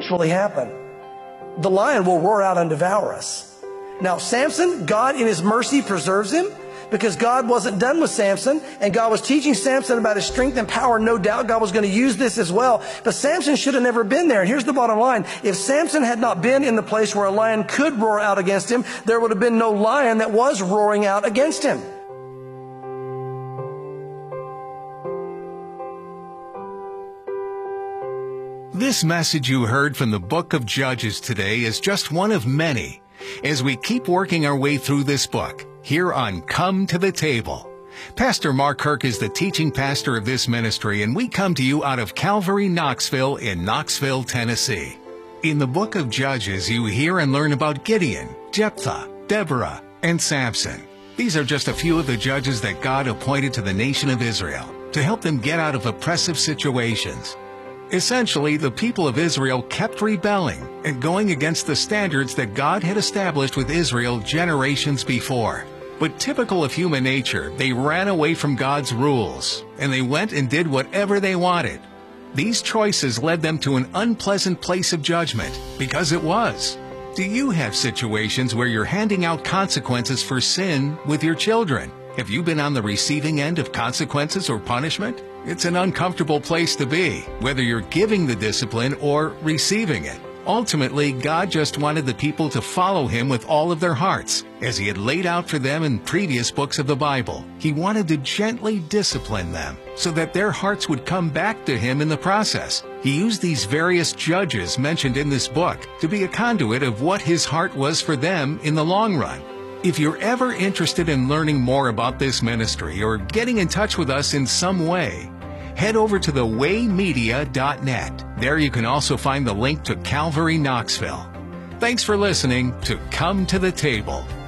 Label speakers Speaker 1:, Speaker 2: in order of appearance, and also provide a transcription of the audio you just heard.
Speaker 1: what's really happened. The lion will roar out and devour us. Now, Samson, God in his mercy preserves him because God wasn't done with Samson, and God was teaching Samson about his strength and power. No doubt God was going to use this as well. But Samson should have never been there. And here's the bottom line. If Samson had not been in the place where a lion could roar out against him, there would have been no lion that was roaring out against him.
Speaker 2: This message you heard from the book of Judges today is just one of many as we keep working our way through this book here on Come to the Table. Pastor Mark Kirk is the teaching pastor of this ministry, and we come to you out of Calvary Knoxville in Knoxville, Tennessee. In the book of Judges, you hear and learn about Gideon, Jephthah, Deborah, and Samson. These are just a few of the judges that God appointed to the nation of Israel to help them get out of oppressive situations. Essentially, the people of Israel kept rebelling and going against the standards that God had established with Israel generations before. But typical of human nature, they ran away from God's rules, and they went and did whatever they wanted. These choices led them to an unpleasant place of judgment, because it was. Do you have situations where you're handing out consequences for sin with your children? Have you been on the receiving end of consequences or punishment? It's an uncomfortable place to be, whether you're giving the discipline or receiving it. Ultimately, God just wanted the people to follow Him with all of their hearts, as He had laid out for them in previous books of the Bible. He wanted to gently discipline them, so that their hearts would come back to Him in the process. He used these various judges mentioned in this book to be a conduit of what His heart was for them in the long run. If you're ever interested in learning more about this ministry or getting in touch with us in some way, head over to thewaymedia.net. There you can also find the link to Calvary Knoxville. Thanks for listening to Come to the Table.